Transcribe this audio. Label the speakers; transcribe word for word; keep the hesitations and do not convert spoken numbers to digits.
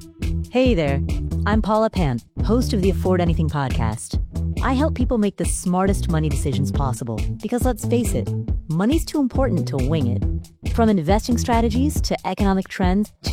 Speaker 1: Hey there, I'm Paula Pant, host of the Afford Anything podcast. I help people make the smartest money decisions possible because let's face it, money's too important to wing it. From investing strategies to economic trends to